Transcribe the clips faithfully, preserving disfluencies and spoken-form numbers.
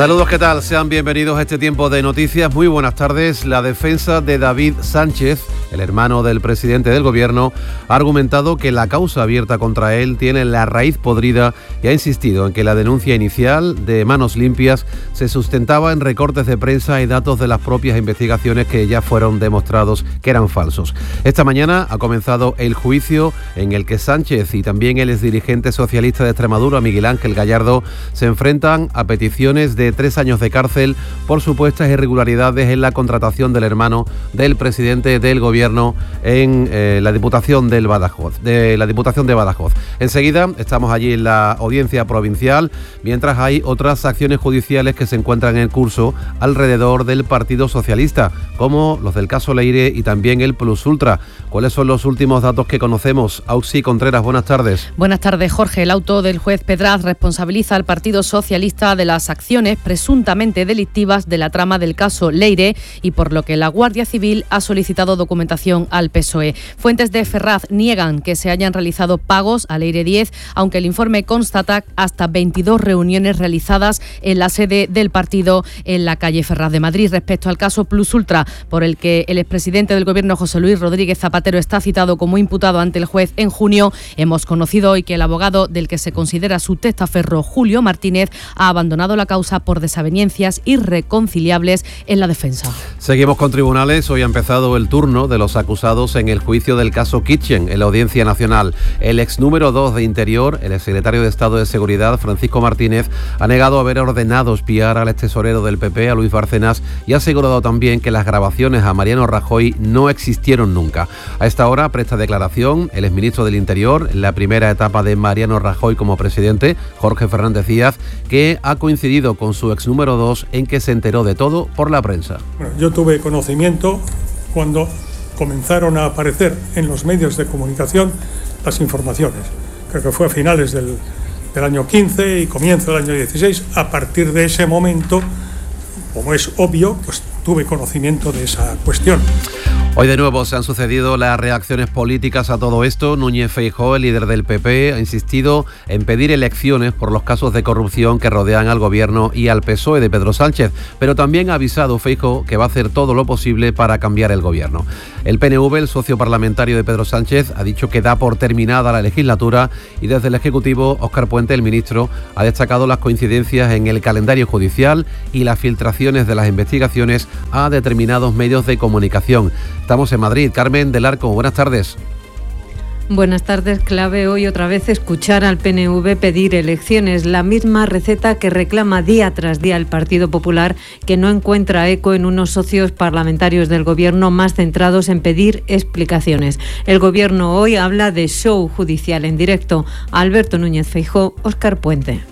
Saludos, ¿qué tal? Sean bienvenidos a este tiempo de noticias. Muy buenas tardes. La defensa de David Sánchez, el hermano del presidente del gobierno, ha argumentado que la causa abierta contra él tiene la raíz podrida y ha insistido en que la denuncia inicial de Manos Limpias se sustentaba en recortes de prensa y datos de las propias investigaciones que ya fueron demostrados que eran falsos. Esta mañana ha comenzado el juicio en el que Sánchez y también el exdirigente socialista de Extremadura, Miguel Ángel Gallardo, se enfrentan a peticiones de de tres años de cárcel por supuestas irregularidades en la contratación del hermano del presidente del gobierno en eh, la Diputación del Badajoz, de la Diputación de Badajoz. Enseguida estamos allí en la audiencia provincial, mientras hay otras acciones judiciales que se encuentran en curso alrededor del Partido Socialista, como los del caso Leire y también el Plus Ultra. ¿Cuáles son los últimos datos que conocemos? Auxi Contreras, buenas tardes. Buenas tardes, Jorge. El auto del juez Pedraz responsabiliza al Partido Socialista de las acciones presuntamente delictivas de la trama del caso Leire y por lo que la Guardia Civil ha solicitado documentación al P S O E. Fuentes de Ferraz niegan que se hayan realizado pagos a Leire diez, aunque el informe constata hasta veintidós reuniones realizadas en la sede del partido en la calle Ferraz de Madrid. Respecto al caso Plus Ultra, por el que el expresidente del Gobierno, José Luis Rodríguez Zapatero, está citado como imputado ante el juez en junio, hemos conocido hoy que el abogado del que se considera su testaferro, Julio Martínez, ha abandonado la causa por desavenencias irreconciliables en la defensa. Seguimos con tribunales. Hoy ha empezado el turno de los acusados en el juicio del caso Kitchen en la Audiencia Nacional. El ex número dos de Interior, el exsecretario de Estado de Seguridad, Francisco Martínez, ha negado haber ordenado espiar al extesorero del P P, a Luis Bárcenas, y ha asegurado también que las grabaciones a Mariano Rajoy no existieron nunca. A esta hora presta declaración el exministro del Interior, en la primera etapa de Mariano Rajoy como presidente, Jorge Fernández Díaz, que ha coincidido con su ex número dos en que se enteró de todo por la prensa. Bueno, yo tuve conocimiento cuando comenzaron a aparecer en los medios de comunicación las informaciones. Creo que fue a finales del, del año quince y comienzo del año dieciséis. A partir de ese momento, como es obvio, pues tuve conocimiento de esa cuestión. Hoy de nuevo se han sucedido las reacciones políticas a todo esto. Núñez Feijóo, el líder del P P, ha insistido en pedir elecciones por los casos de corrupción que rodean al gobierno y al P S O E de Pedro Sánchez, pero también ha avisado Feijóo que va a hacer todo lo posible para cambiar el gobierno. El P N V, el socio parlamentario de Pedro Sánchez, ha dicho que da por terminada la legislatura y desde el Ejecutivo, Óscar Puente, el ministro, ha destacado las coincidencias en el calendario judicial y las filtraciones de las investigaciones a determinados medios de comunicación. Estamos en Madrid. Carmen del Arco, buenas tardes. Buenas tardes. Clave hoy otra vez escuchar al P N V pedir elecciones, la misma receta que reclama día tras día el Partido Popular, que no encuentra eco en unos socios parlamentarios del Gobierno más centrados en pedir explicaciones. El Gobierno hoy habla de show judicial en directo. Alberto Núñez Feijóo, Óscar Puente.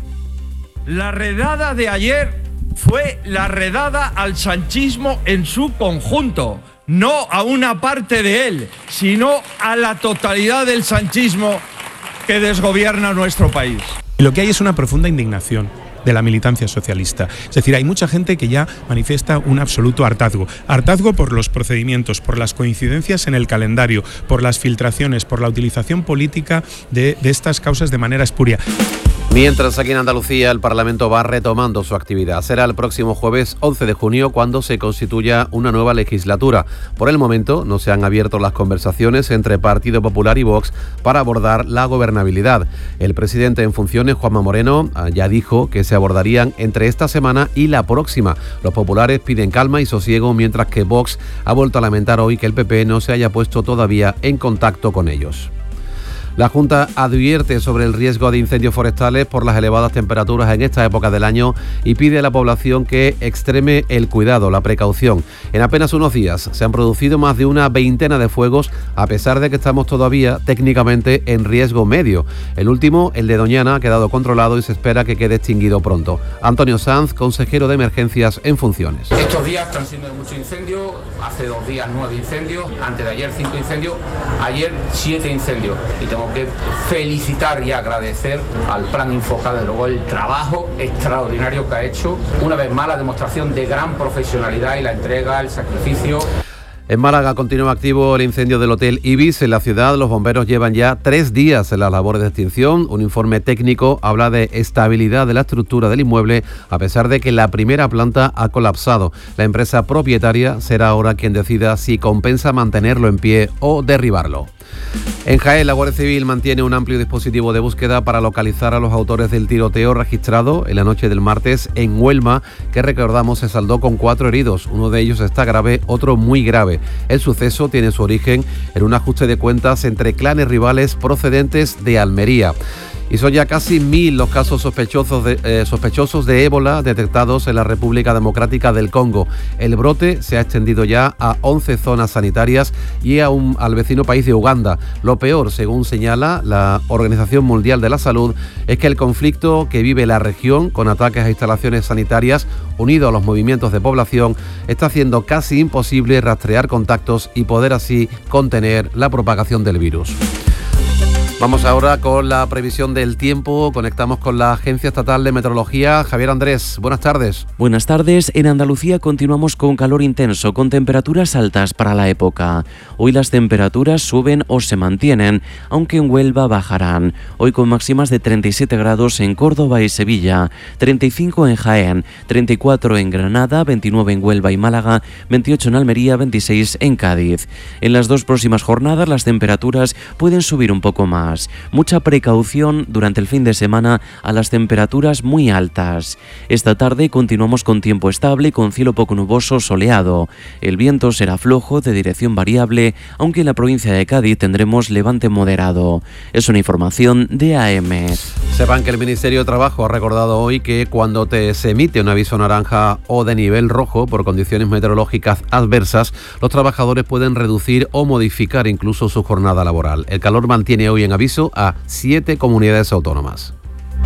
La redada de ayer fue la redada al sanchismo en su conjunto. No a una parte de él, sino a la totalidad del sanchismo que desgobierna nuestro país. Lo que hay es una profunda indignación de la militancia socialista. Es decir, hay mucha gente que ya manifiesta un absoluto hartazgo. Hartazgo por los procedimientos, por las coincidencias en el calendario, por las filtraciones, por la utilización política de, de estas causas de manera espuria. Mientras aquí en Andalucía el Parlamento va retomando su actividad. Será el próximo jueves once de junio cuando se constituya una nueva legislatura. Por el momento no se han abierto las conversaciones entre Partido Popular y Vox para abordar la gobernabilidad. El presidente en funciones, Juanma Moreno, ya dijo que se abordarían entre esta semana y la próxima. Los populares piden calma y sosiego, mientras que Vox ha vuelto a lamentar hoy que el P P no se haya puesto todavía en contacto con ellos. La Junta advierte sobre el riesgo de incendios forestales por las elevadas temperaturas en esta época del año y pide a la población que extreme el cuidado, la precaución. En apenas unos días se han producido más de una veintena de fuegos, a pesar de que estamos todavía técnicamente en riesgo medio. El último, el de Doñana, ha quedado controlado y se espera que quede extinguido pronto. Antonio Sanz, consejero de emergencias en funciones. Estos días están siendo de mucho incendio. Hace dos días nueve incendios, antes de ayer cinco incendios, ayer siete incendios. Y tengo que felicitar y agradecer al Plan Infoca, de luego, el trabajo extraordinario que ha hecho. Una vez más, la demostración de gran profesionalidad y la entrega, el sacrificio. En Málaga continúa activo el incendio del Hotel Ibis. En la ciudad, los bomberos llevan ya tres días en las labores de extinción. Un informe técnico habla de estabilidad de la estructura del inmueble, a pesar de que la primera planta ha colapsado. La empresa propietaria será ahora quien decida si compensa mantenerlo en pie o derribarlo. En Jaén, la Guardia Civil mantiene un amplio dispositivo de búsqueda para localizar a los autores del tiroteo registrado en la noche del martes en Huelma, que recordamos se saldó con cuatro heridos. Uno de ellos está grave, otro muy grave. El suceso tiene su origen en un ajuste de cuentas entre clanes rivales procedentes de Almería. Y son ya casi mil los casos sospechosos de, eh, sospechosos de ébola detectados en la República Democrática del Congo. El brote se ha extendido ya a once zonas sanitarias y a un, al vecino país de Uganda. Lo peor, según señala la Organización Mundial de la Salud, es que el conflicto que vive la región, con ataques a instalaciones sanitarias unido a los movimientos de población, está haciendo casi imposible rastrear contactos y poder así contener la propagación del virus. Vamos ahora con la previsión del tiempo. Conectamos con la Agencia Estatal de Meteorología. Javier Andrés, buenas tardes. Buenas tardes. En Andalucía continuamos con calor intenso, con temperaturas altas para la época. Hoy las temperaturas suben o se mantienen, aunque en Huelva bajarán. Hoy con máximas de treinta y siete grados en Córdoba y Sevilla, treinta y cinco en Jaén, treinta y cuatro en Granada, veintinueve en Huelva y Málaga, veintiocho en Almería, veintiséis en Cádiz. En las dos próximas jornadas las temperaturas pueden subir un poco más. Mucha precaución durante el fin de semana a las temperaturas muy altas. Esta tarde continuamos con tiempo estable, con cielo poco nuboso, soleado. El viento será flojo, de dirección variable, aunque en la provincia de Cádiz tendremos levante moderado. Es una información de A M. Sepan que el Ministerio de Trabajo ha recordado hoy que cuando te se emite un aviso naranja o de nivel rojo por condiciones meteorológicas adversas, los trabajadores pueden reducir o modificar incluso su jornada laboral. El calor mantiene hoy en aviso a siete comunidades autónomas.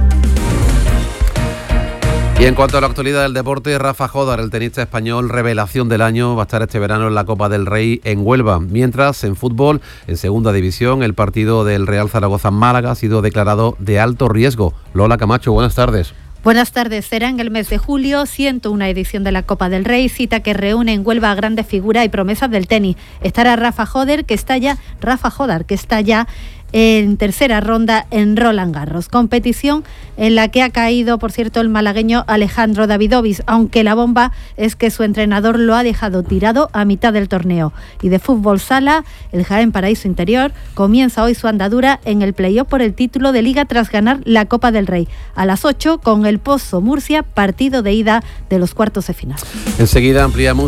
Y en cuanto a la actualidad del deporte, Rafa Jódar, el tenista español revelación del año, va a estar este verano en la Copa del Rey en Huelva. Mientras, en fútbol, en segunda división, el partido del Real Zaragoza-Málaga ha sido declarado de alto riesgo. Lola Camacho, buenas tardes. Buenas tardes. Será en el mes de julio, ciento una edición de la Copa del Rey, cita que reúne en Huelva a grandes figuras y promesas del tenis. Estará Rafa Jódar, que está ya, Rafa Jódar, que está ya en tercera ronda en Roland Garros, competición en la que ha caído, por cierto, el malagueño Alejandro Davidovich, aunque la bomba es que su entrenador lo ha dejado tirado a mitad del torneo. Y de fútbol sala, el Jaén Paraíso Interior comienza hoy su andadura en el playoff por el título de Liga tras ganar la Copa del Rey. A las ocho, con el Pozo Murcia, partido de ida de los cuartos de final. Enseguida ampliamos